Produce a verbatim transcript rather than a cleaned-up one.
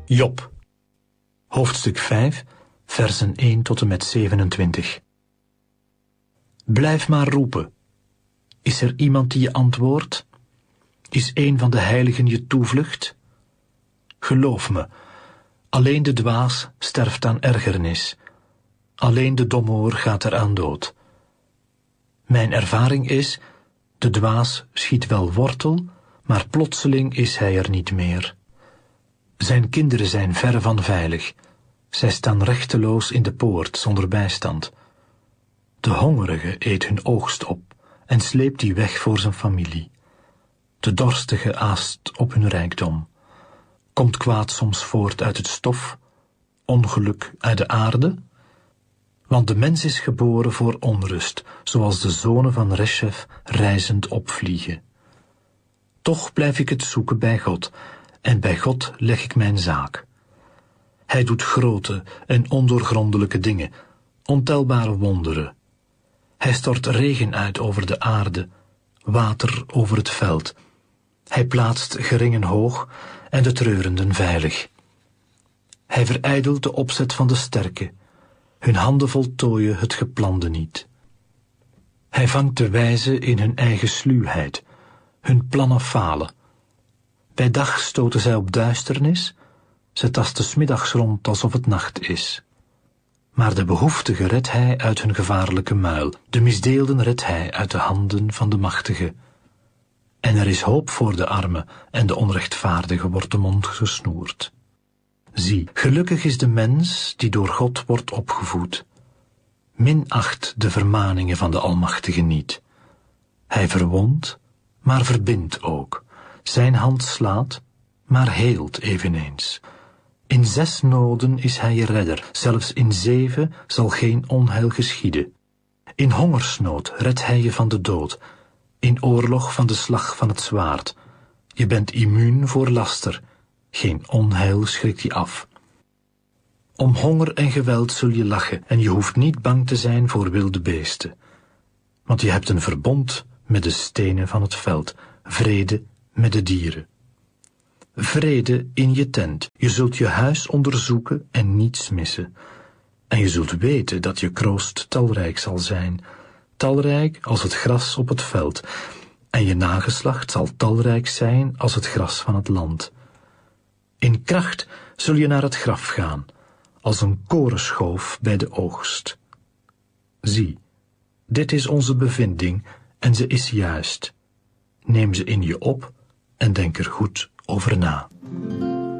Job, hoofdstuk vijf, versen één tot en met zevenentwintig. Blijf maar roepen. Is er iemand die je antwoordt? Is een van de heiligen je toevlucht? Geloof me, alleen de dwaas sterft aan ergernis. Alleen de domoor gaat er aan dood. Mijn ervaring is, de dwaas schiet wel wortel, maar plotseling is hij er niet meer. Zijn kinderen zijn verre van veilig. Zij staan rechteloos in de poort zonder bijstand. De hongerige eet hun oogst op en sleept die weg voor zijn familie. De dorstige aast op hun rijkdom. Komt kwaad soms voort uit het stof, ongeluk uit de aarde? Want de mens is geboren voor onrust, zoals de zonen van Reshef reizend opvliegen. Toch blijf ik het zoeken bij God, en bij God leg ik mijn zaak. Hij doet grote en ondoorgrondelijke dingen, ontelbare wonderen. Hij stort regen uit over de aarde, water over het veld. Hij plaatst geringen hoog en de treurenden veilig. Hij verijdelt de opzet van de sterken. Hun handen voltooien het geplande niet. Hij vangt de wijzen in hun eigen sluwheid. Hun plannen falen. Bij dag stoten zij op duisternis. Ze tasten 's middags rond alsof het nacht is. Maar de behoeftigen redt hij uit hun gevaarlijke muil. De misdeelden redt hij uit de handen van de machtige. En er is hoop voor de arme, en de onrechtvaardige wordt de mond gesnoerd. Zie, gelukkig is de mens die door God wordt opgevoed. Minacht de vermaningen van de Almachtige niet. Hij verwondt, maar verbindt ook. Zijn hand slaat, maar heelt eveneens. In zes noden is hij je redder, zelfs in zeven zal geen onheil geschieden. In hongersnood redt hij je van de dood, in oorlog van de slag van het zwaard. Je bent immuun voor laster, geen onheil schrikt je af. Om honger en geweld zul je lachen, en je hoeft niet bang te zijn voor wilde beesten. Want je hebt een verbond met de stenen van het veld, vrede met de dieren. Vrede in je tent, je zult je huis onderzoeken en niets missen. En je zult weten dat je kroost talrijk zal zijn, talrijk als het gras op het veld, en je nageslacht zal talrijk zijn als het gras van het land. In kracht zul je naar het graf gaan, als een korenschoof bij de oogst. Zie, dit is onze bevinding, en ze is juist. Neem ze in je op en denk er goed over na.